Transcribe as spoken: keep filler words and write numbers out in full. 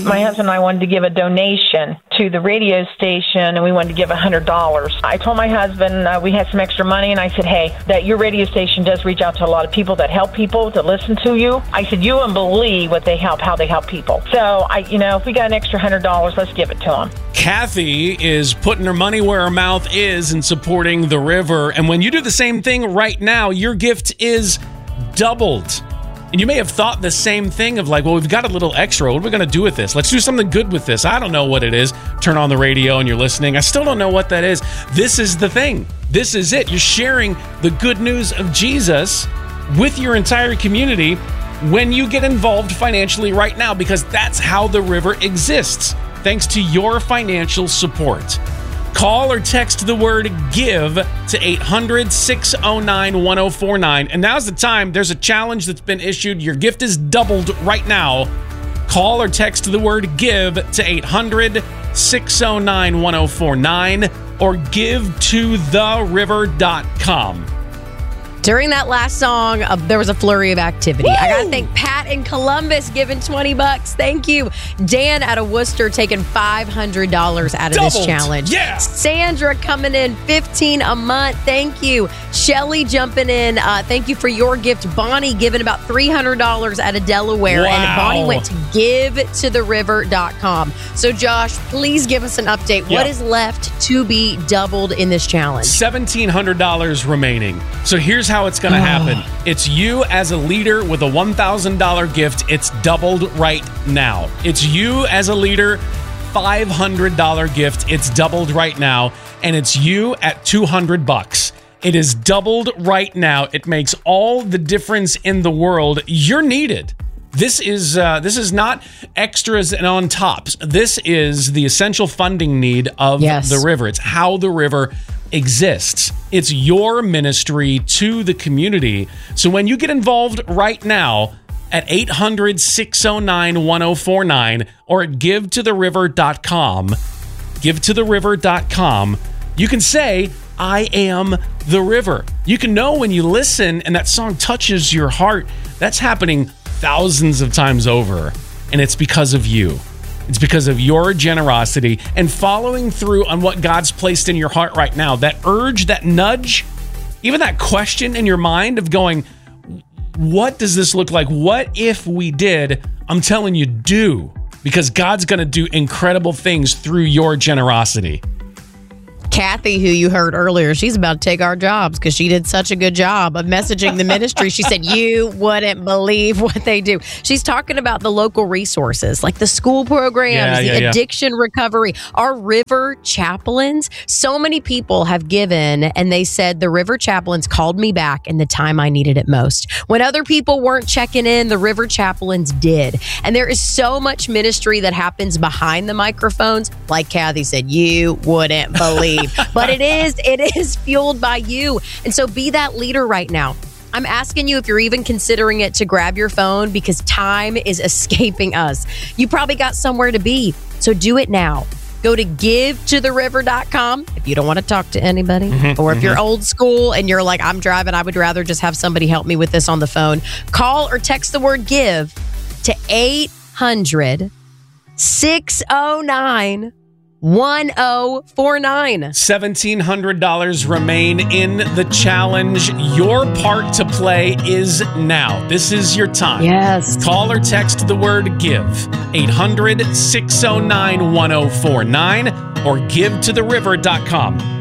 My husband and I wanted to give a donation to the radio station, and we wanted to give one hundred dollars. I told my husband uh, we had some extra money, and I said, hey, that your radio station does reach out to a lot of people that help people to listen to you. I said, you wouldn't believe what they help, how they help people. So, I, you know, if we got an extra one hundred dollars, let's give it to them. Kathy is putting her money where her mouth is and supporting the river. And when you do the same thing right now, your gift is doubled. And you may have thought the same thing of like, well, we've got a little extra. What are we going to do with this? Let's do something good with this. I don't know what it is. Turn on the radio and you're listening. I still don't know what that is. This is the thing. This is it. You're sharing the good news of Jesus with your entire community when you get involved financially right now, because that's how the river exists, thanks to your financial support. Call or text the word GIVE to eight hundred, six oh nine, one oh four nine. And now's the time. There's a challenge that's been issued. Your gift is doubled right now. Call or text the word GIVE to eight hundred, six oh nine, one oh four nine or give to the river dot com. During that last song, uh, there was a flurry of activity. Woo! I got to thank Pat in Columbus giving twenty bucks. Thank you. Dan out of Worcester taking five hundred dollars out of Doubled. this challenge. Yeah. Sandra coming in fifteen a month. Thank you. Shelly jumping in. Uh, thank you for your gift. Bonnie giving about three hundred dollars out of Delaware. Wow. And Bonnie went to give to the river dot com. So, Josh, please give us an update. Yeah. What is left to be doubled in this challenge? seventeen hundred dollars remaining. So here's how it's going to happen. It's you as a leader with a one thousand dollars gift. It's doubled right now. It's you as a leader, five hundred dollars gift. It's doubled right now. And it's you at two hundred bucks. It is doubled right now. It makes all the difference in the world. You're needed. This is uh, this is not extras and on tops. This is the essential funding need of Yes. the river. It's how the river exists. It's your ministry to the community. So when you get involved right now at eight hundred, six oh nine, one oh four nine or at give to the river dot com, give to the river dot com, you can say, I am the river. You can know when you listen and that song touches your heart. That's happening thousands of times over. And it's because of you. It's because of your generosity and following through on what God's placed in your heart right now. That urge, that nudge, even that question in your mind of going, what does this look like? What if we did? I'm telling you, do. Because God's going to do incredible things through your generosity. Kathy, who you heard earlier, she's about to take our jobs because she did such a good job of messaging the ministry. She said, you wouldn't believe what they do. She's talking about the local resources, like the school programs, Yeah, the yeah, yeah. addiction recovery, our river chaplains. So many people have given, and they said the river chaplains called me back in the time I needed it most. When other people weren't checking in, the river chaplains did. And there is so much ministry that happens behind the microphones. Like Kathy said, you wouldn't believe. But it is, it is fueled by you. And so be that leader right now. I'm asking you if you're even considering it to grab your phone because time is escaping us. You probably got somewhere to be. So do it now. Go to give to the river dot com if you don't want to talk to anybody. Mm-hmm, or if mm-hmm. you're old school and you're like, I'm driving, I would rather just have somebody help me with this on the phone. Call or text the word give to eight hundred, six oh nine, one oh four nine. seventeen hundred dollars remain in the challenge. Your part to play is now. This is your time. Yes. Call or text the word give. eight hundred, six oh nine, one oh four nine or give to the river dot com.